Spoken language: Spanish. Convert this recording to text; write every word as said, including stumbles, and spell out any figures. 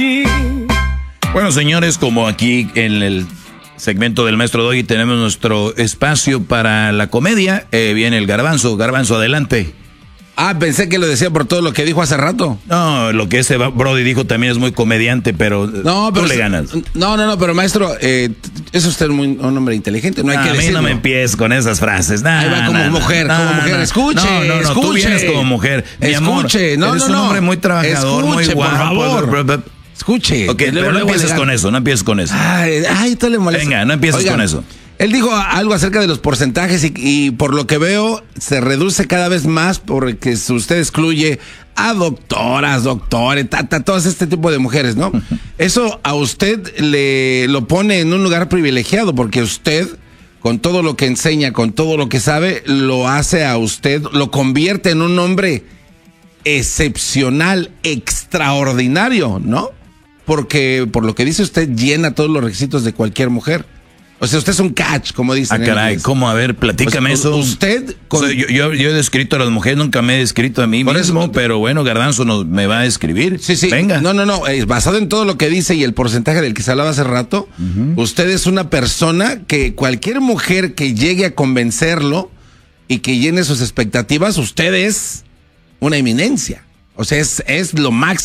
Bueno, señores, como aquí en el segmento del Maestro Doggy tenemos nuestro espacio para la comedia, eh, viene el Garbanzo. Garbanzo, adelante. Ah, pensé que lo decía por todo lo que dijo hace rato. No, lo que ese Brody dijo también es muy comediante, pero, no, pero tú le ganas. No, no, no, pero maestro, eh, es usted muy, un hombre inteligente, no hay no, que a mí decirlo. no me empieces con esas frases. Nah, Ahí va como nah, mujer, nah, como nah, mujer, nah. escuche, no, no, no, escuche. Tú vienes como mujer. Mi escuche, amor, no, eres no, no. un hombre muy trabajador, escuche, muy guapo. por favor. Escuche. Ok, pero no empieces con eso, no empieces con eso. Ay, ay, te le molesta. Venga, no empieces Oigan, con eso. Él dijo algo acerca de los porcentajes y, y por lo que veo se reduce cada vez más porque usted excluye a doctoras, doctores, tata, todo este tipo de mujeres, ¿no? Eso a usted le lo pone en un lugar privilegiado porque usted, con todo lo que enseña, con todo lo que sabe, lo hace a usted, lo convierte en un hombre excepcional, extraordinario, ¿no? Porque por lo que dice usted llena todos los requisitos de cualquier mujer. O sea, usted es un catch, como dicen. Ah, caray, ¿cómo? A ver, platícame pues, eso. Usted... Con... O sea, yo, yo, yo he descrito a las mujeres, nunca me he descrito a mí por mismo, eso, pero bueno, Garbanzo nos, me va a describir. Sí, sí. Venga. No, no, no, es basado en todo lo que dice y el porcentaje del que se hablaba hace rato, uh-huh. Usted es una persona que cualquier mujer que llegue a convencerlo y que llene sus expectativas, usted es una eminencia. O sea, es, es lo máximo.